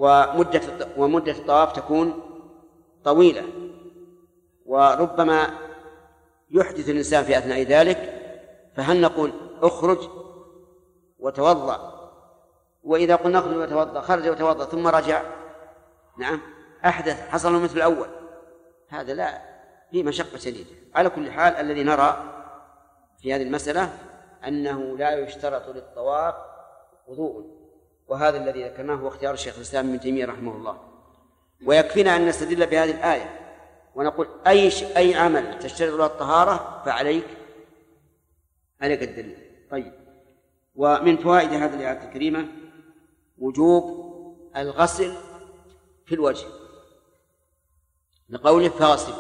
ومدة الطواف تكون طويلة، وربما يحدث الإنسان في أثناء ذلك، فهل نقول اخرج وتوضأ، وإذا قلنا اخرج وتوضأ خرج وتوضأ ثم رجع، نعم أحدث حصل مثل الأول، هذا لا، فيه مشقة شديدة. على كل حال الذي نرى في هذه المسألة أنه لا يشترط للطواف وضوء، وهذا الذي ذكرناه هو اختيار الشيخ الإسلام ابن تيمية رحمه الله. ويكفينا أن نستدل بهذه الآية ونقول أي عمل تشترط له الطهارة فعليك الدليل. طيب، ومن فوائد هذه الآية الكريمة وجوب الغسل في الوجه لقوله فاغسل،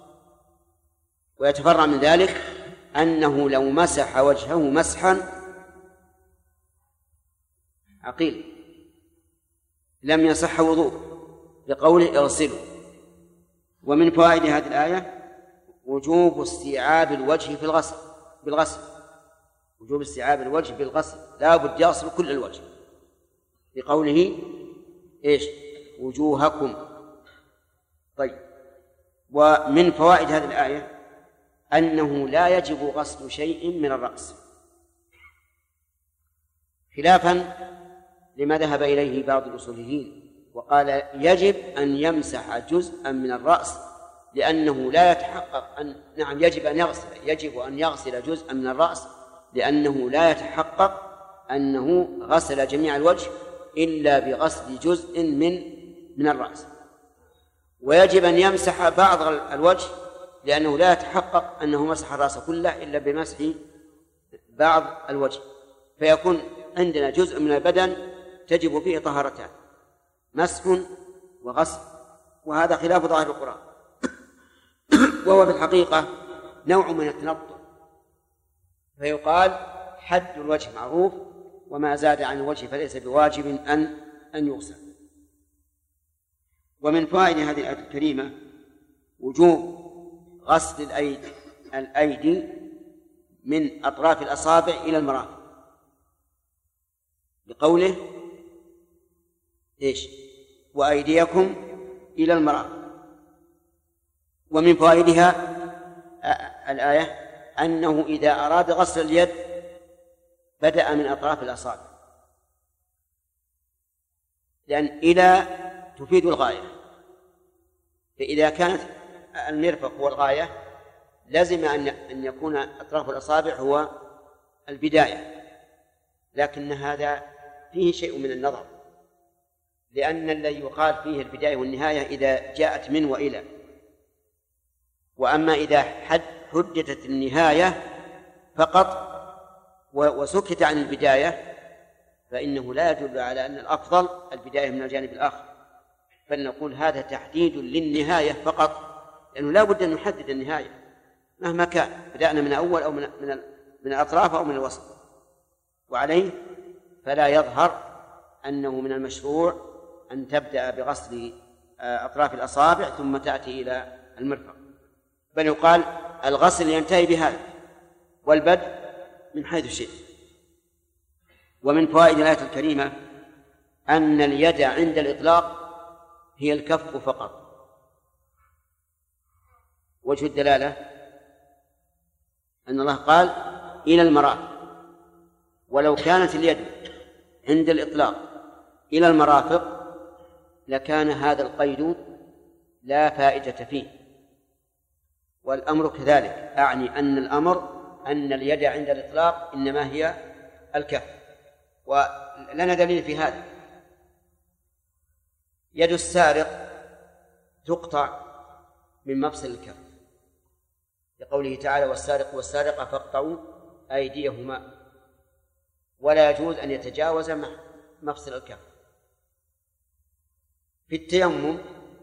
ويتفرع من ذلك أنه لو مسح وجهه مسحا عقيل لم يصح وضوء لقوله اغسلوا. ومن فوائد هذه الآية وجوب استيعاب الوجه بالغسل، وجوب استيعاب الوجه بالغسل، لا بد يغسل كل الوجه لقوله إيش؟ وجوهكم. طيب، ومن فوائد هذه الآية أنه لا يجب غسل شيء من الرأس، خلافا لما ذهب إليه بعض الأصوليين وقال يجب أن يمسح جزءا من الرأس، لأنه لا يتحقق نعم يجب أن يغسل جزءا من الرأس، لأنه لا يتحقق أنه غسل جميع الوجه إلا بغسل جزء من الرأس. ويجب أن يمسح بعض الوجه، لأنه لا يتحقق أنه مسح الرأس كله إلا بمسح بعض الوجه، فيكون عندنا جزء من البدن تجب فيه طهارتان، مسح وغسل، وهذا خلاف ظاهر القرآن. وهو في الحقيقة نوع من التنطع، فيقال حد الوجه معروف، وما زاد عن الوجه فليس بواجب أن يغسل. ومن فوائد هذه الآية الكريمة وجوب غسل الأيدي من أطراف الأصابع إلى المرافق لقوله إيش؟ وأيديكم إلى المرافق. ومن فوائدها الآية أنه إذا أراد غسل اليد بدأ من أطراف الأصابع، لأن إلى تفيد الغاية، فإذا كانت المرفق هو الغاية لازم أن يكون أطراف الأصابع هو البداية، لكن هذا فيه شيء من النظر، لأن الذي يقال فيه البداية والنهاية إذا جاءت من وإلى، وأما إذا حددت النهاية فقط وسكت عن البداية فإنه لا يدل على أن الأفضل البداية من الجانب الآخر، فلنقول هذا تحديد للنهاية فقط، لأنه لا بد أن نحدد النهاية مهما كان، بدأنا من أول أو من الأطراف أو من الوسط. وعليه فلا يظهر أنه من المشروع أن تبدأ بغسل أطراف الأصابع ثم تأتي إلى المرفق، بل يقال الغسل ينتهي بهذا، والبدء من حيث شئت. ومن فوائد الآية الكريمة أن اليد عند الإطلاق هي الكف فقط. وجه الدلالة أن الله قال إلى المرافق، ولو كانت اليد عند الإطلاق إلى المرافق لكان هذا القيد لا فائدة فيه، والأمر كذلك، أعني أن الأمر أن اليد عند الإطلاق إنما هي الكف. ولنا دليل في هذا، يد السارق تقطع من مفصل الكف لقوله تعالى والسارق والسارقة فاقطعوا أيديهما، ولا يجوز أن يتجاوز مفصل الكف. في التيمم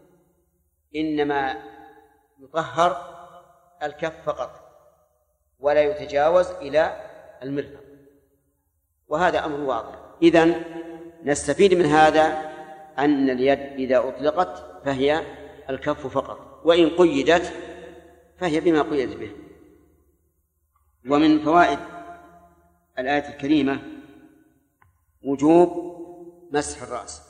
إنما يطهر الكف فقط ولا يتجاوز إلى المرفق، وهذا أمر واضح. إذن نستفيد من هذا أن اليد إذا أطلقت فهي الكف فقط، وإن قيدت فهي بما قيدت به. ومن فوائد الآية الكريمة وجوب مسح الرأس،